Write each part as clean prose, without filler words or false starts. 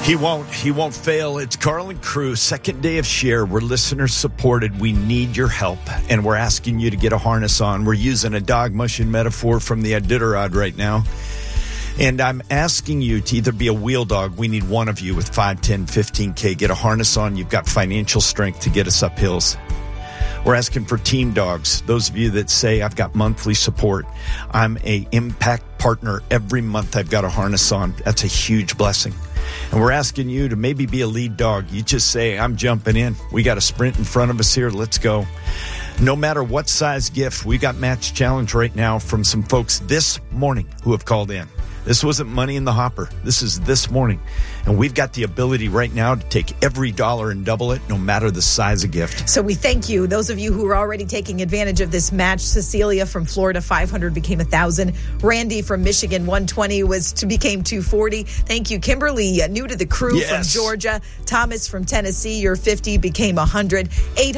He won't fail. It's Carlin Crew, second day of Share. We're listener supported. We need your help, and we're asking you to get a harness on. We're using a dog mushing metaphor from the Iditarod right now. And I'm asking you to either be a wheel dog. We need one of you with 5, 10, 15K. Get a harness on. You've got financial strength to get us up hills. We're asking for team dogs. Those of you that say, I've got monthly support. I'm a impact partner. Every month I've got a harness on. That's a huge blessing. And we're asking you to maybe be a lead dog. You just say, I'm jumping in. We got a sprint in front of us here. Let's go. No matter what size gift, we got Match Challenge right now from some folks this morning who have called in. This wasn't money in the hopper. This is this morning. And we've got the ability right now to take every dollar and double it, no matter the size of gift. So we thank you. Those of you who are already taking advantage of this match. Cecilia from Florida, 500 became 1,000. Randy from Michigan, 120 became 240. Thank you. Kimberly, new to the crew from Georgia. Thomas from Tennessee, your 50 became 100.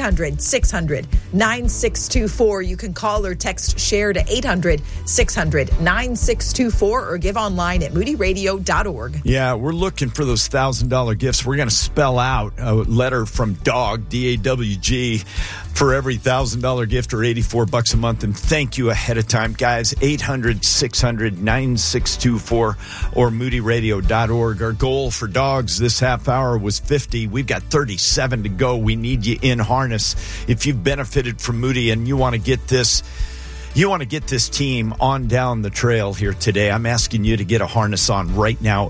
800-600-9624. You can call or text SHARE to 800-600-9624 or give online at moodyradio.org. Yeah, we're looking for those $1,000 gifts. We're going to spell out a letter from DAWG, D-A-W-G, for every $1,000 gift or $84 a month. And thank you ahead of time, guys. 800-600-9624 or moodyradio.org. Our goal for dogs this half hour was 50. We've got 37 to go. We need you in harness. If you've benefited from Moody and you want to get this team on down the trail here today, I'm asking you to get a harness on right now.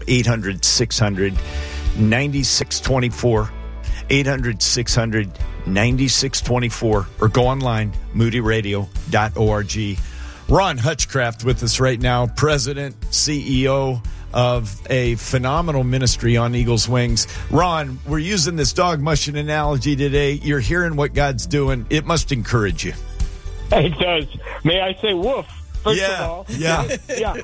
800-600-9624. 800-600-9624. Or go online, moodyradio.org. Ron Hutchcraft with us right now, President, CEO of a phenomenal ministry on Eagle's Wings. Ron, we're using this dog mushing analogy today. You're hearing what God's doing. It must encourage you. It does. May I say woof? First of all. Yeah.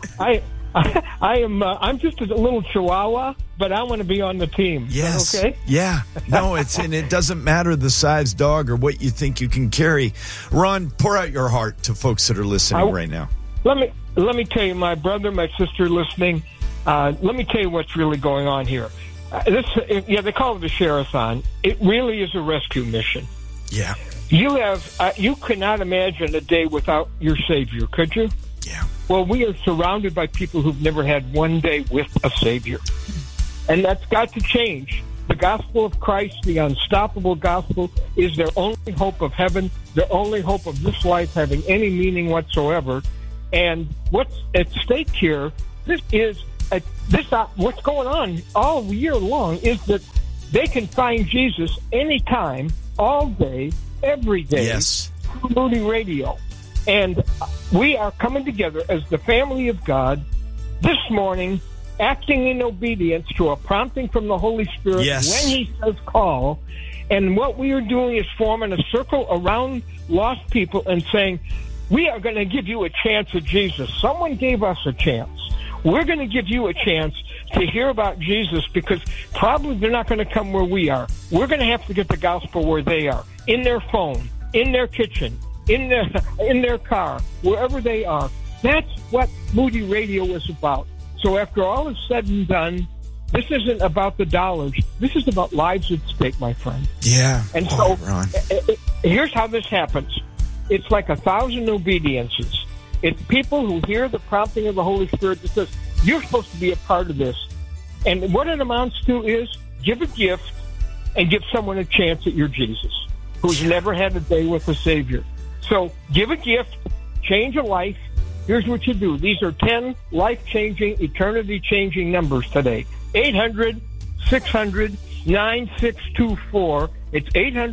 I'm just a little chihuahua, but I want to be on the team. Yes. Okay. Yeah. No, and it doesn't matter the size dog or what you think you can carry. Ron, pour out your heart to folks that are listening right now. Let me tell you, my brother, my sister listening. Let me tell you what's really going on here. They call it a share-a-thon. It really is a rescue mission. Yeah. You cannot imagine a day without your Savior, could you? Yeah. Well, we are surrounded by people who've never had one day with a Savior. And that's got to change. The gospel of Christ, the unstoppable gospel, is their only hope of heaven, their only hope of this life having any meaning whatsoever. And what's at stake here, what's going on all year long is that they can find Jesus anytime, all day, every day, through Moody Radio. And we are coming together as the family of God this morning, acting in obedience to a prompting from the Holy Spirit when He says call. And what we are doing is forming a circle around lost people and saying, we are going to give you a chance at Jesus. Someone gave us a chance. We're going to give you a chance to hear about Jesus, because probably they're not going to come where we are. We're going to have to get the gospel where they are, in their phone, in their kitchen, in their car, wherever they are. That's what Moody Radio is about. So after all is said and done, this isn't about the dollars. This is about lives at stake, my friend. Yeah. And so here's how this happens. It's like 1,000 obediences. It's people who hear the prompting of the Holy Spirit that says, you're supposed to be a part of this. And what it amounts to is give a gift and give someone a chance at your Jesus, who's never had a day with a Savior. So give a gift, change a life. Here's what you do. These are 10 life-changing, eternity-changing numbers today. 800-600-9624. It's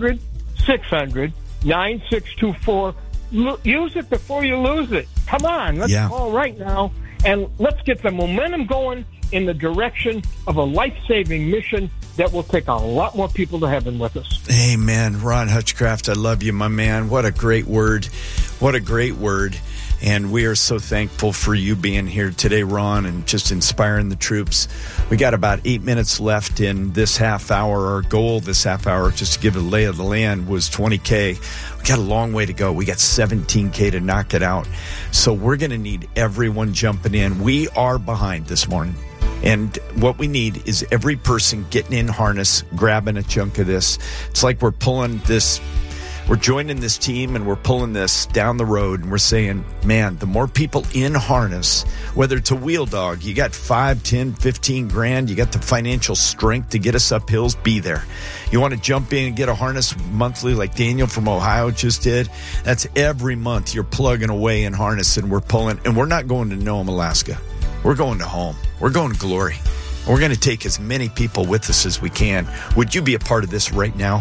800-600-9624. Use it before you lose it. Come on, let's call right now, and let's get the momentum going in the direction of a life-saving mission that will take a lot more people to heaven with us. Amen. Ron Hutchcraft, I love you, my man. What a great word. What a great word. And we are so thankful for you being here today, Ron, and just inspiring the troops. We got about 8 minutes left in this half hour. Our goal this half hour, just to give a lay of the land, was 20K. We got a long way to go. We got 17K to knock it out. So we're going to need everyone jumping in. We are behind this morning. And what we need is every person getting in harness, grabbing a chunk of this. It's like we're joining this team and we're pulling this down the road, and we're saying, man, the more people in harness, whether it's a wheel dog, you got 5, 10, 15 grand, you got the financial strength to get us up hills, be there. You want to jump in and get a harness monthly like Daniel from Ohio just did? That's every month you're plugging away in harness, and we're pulling, and we're not going to Nome, Alaska. We're going to home. We're going to glory. We're going to take as many people with us as we can. Would you be a part of this right now?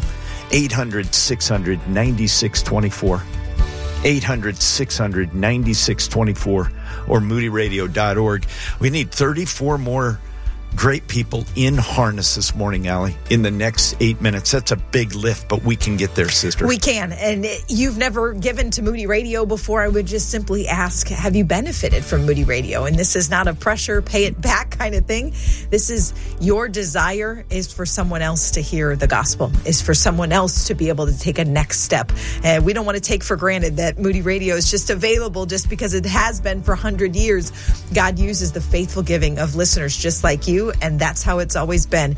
800-600-9624. 800-600-9624 or moodyradio.org. We need 34 more great people in harness this morning, Allie, in the next 8 minutes. That's a big lift, but we can get there, sister. We can. And you've never given to Moody Radio before. I would just simply ask, have you benefited from Moody Radio? And this is not a pressure, pay it back kind of thing. This is your desire is for someone else to hear the gospel, is for someone else to be able to take a next step. And we don't want to take for granted that Moody Radio is just available just because it has been for 100 years. God uses the faithful giving of listeners just like you. And that's how it's always been.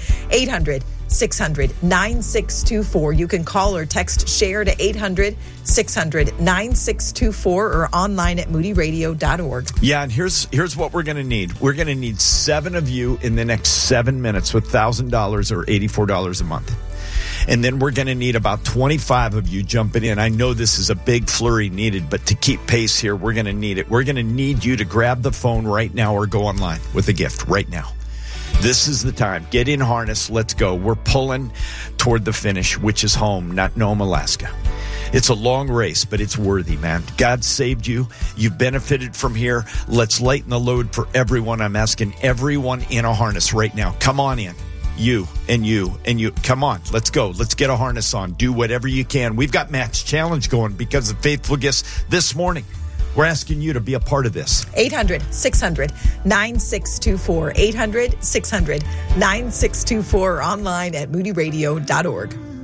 800-600-9624. You can call or text SHARE to 800-600-9624 or online at moodyradio.org. Yeah, and here's what we're going to need. We're going to need 7 of you in the next 7 minutes with $1,000 or $84 a month. And then we're going to need about 25 of you jumping in. I know this is a big flurry needed, but to keep pace here, we're going to need it. We're going to need you to grab the phone right now or go online with a gift right now. This is the time. Get in harness. Let's go. We're pulling toward the finish, which is home, not Nome, Alaska. It's a long race, but it's worthy, man. God saved you. You've benefited from here. Let's lighten the load for everyone. I'm asking everyone in a harness right now. Come on in. You and you and you. Come on. Let's go. Let's get a harness on. Do whatever you can. We've got Max Challenge going because of faithful gifts this morning. We're asking you to be a part of this. 800-600-9624. 800-600-9624. Online at moodyradio.org.